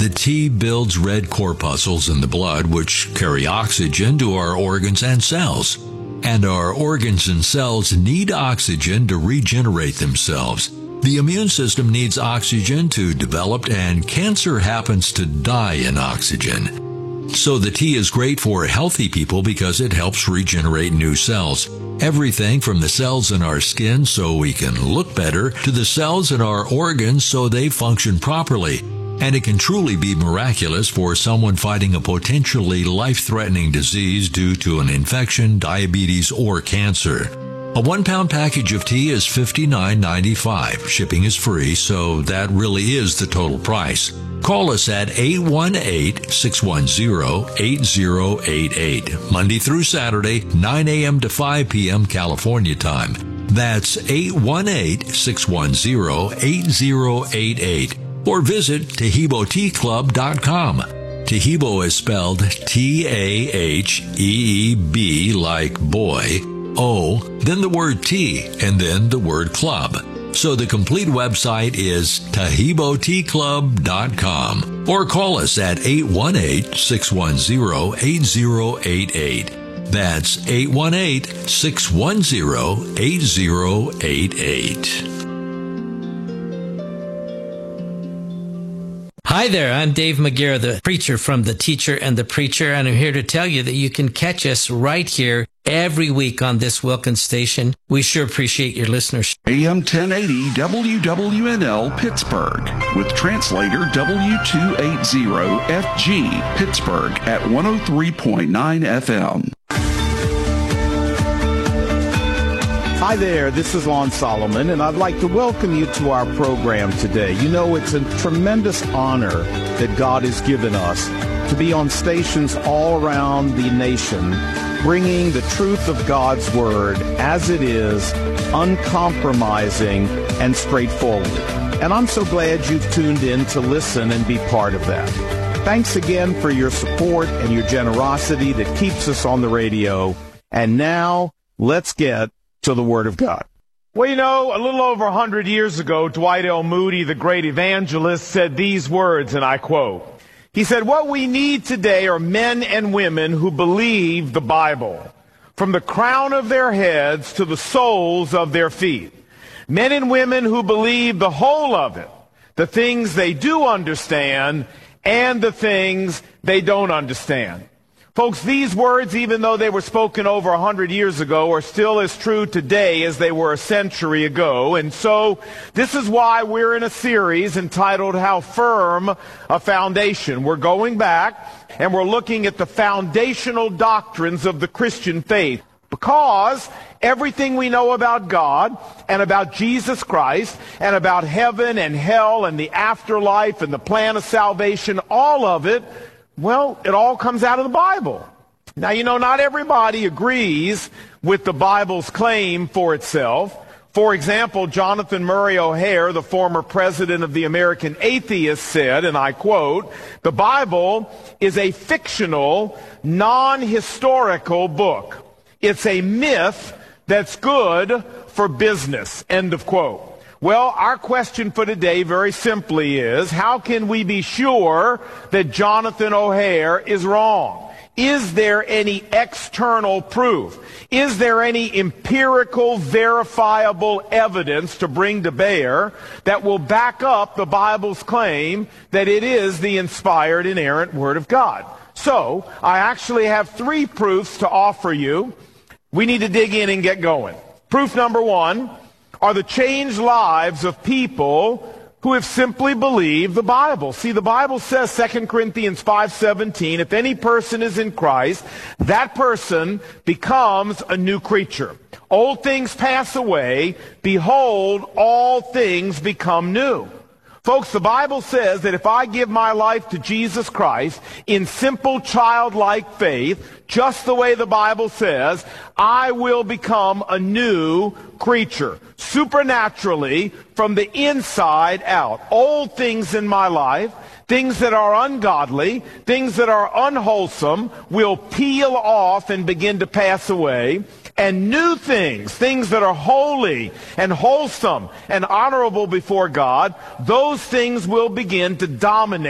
The tea builds red corpuscles in the blood, which carry oxygen to our organs and cells. And our organs and cells need oxygen to regenerate themselves. The immune system needs oxygen to develop, and cancer happens to die in oxygen. So the tea is great for healthy people because it helps regenerate new cells. Everything from the cells in our skin so we can look better to the cells in our organs so they function properly. And it can truly be miraculous for someone fighting a potentially life-threatening disease due to an infection, diabetes, or cancer. A 1-pound package of tea is $59.95. Shipping is free, so that really is the total price. Call us at 818-610-8088, Monday through Saturday, 9 a.m. to 5 p.m. California time. That's 818-610-8088. Or visit TaheeboTeaClub.com. Taheebo is spelled T-A-H-E-E-B like boy, O, then the word tea, and then the word club. So the complete website is TaheeboTeaClub.com. Or call us at 818-610-8088. That's 818-610-8088. Hi there, I'm Dave McGarrett, the preacher from The Teacher and the Preacher, and I'm here to tell you that you can catch us right here every week on this Wilkins station. We sure appreciate your listeners. AM 1080 WWNL Pittsburgh with translator W280FG Pittsburgh at 103.9 FM. Hi there, this is Lon Solomon, and I'd like to welcome you to our program today. You know, it's a tremendous honor that God has given us to be on stations all around the nation, bringing the truth of God's Word as it is, uncompromising and straightforward. And I'm so glad you've tuned in to listen and be part of that. Thanks again for your support and your generosity that keeps us on the radio. And now, let's get to the Word of God. Well, you know, a little over 100 years ago, Dwight L. Moody, the great evangelist, said these words, and I quote, he said, "What we need today are men and women who believe the Bible, from the crown of their heads to the soles of their feet. Men and women who believe the whole of it, the things they do understand and the things they don't understand." Folks, these words, even though they were spoken over 100 years ago, are still as true today as they were a century ago. And so this is why we're in a series entitled How Firm a Foundation. We're going back and we're looking at the foundational doctrines of the Christian faith. Because everything we know about God and about Jesus Christ and about heaven and hell and the afterlife and the plan of salvation, all of it, well, it all comes out of the Bible. Now, you know, not everybody agrees with the Bible's claim for itself. For example, Jonathan Murray O'Hare, the former president of the American Atheists, said, and I quote, "The Bible is a fictional, non-historical book. It's a myth that's good for business," end of quote. Well, our question for today very simply is, how can we be sure that Jonathan O'Hare is wrong? Is there any external proof? Is there any empirical, verifiable evidence to bring to bear that will back up the Bible's claim that it is the inspired, inerrant Word of God? So, I actually have 3 proofs to offer you. We need to dig in and get going. Proof number 1 are the changed lives of people who have simply believed the Bible. See, the Bible says, 2 Corinthians 5:17, if any person is in Christ, that person becomes a new creature. Old things pass away. Behold, all things become new. Folks, the Bible says that if I give my life to Jesus Christ in simple childlike faith, just the way the Bible says, I will become a new creature, supernaturally from the inside out. Old things in my life, things that are ungodly, things that are unwholesome, will peel off and begin to pass away. And new things, things that are holy and wholesome and honorable before God, those things will begin to dominate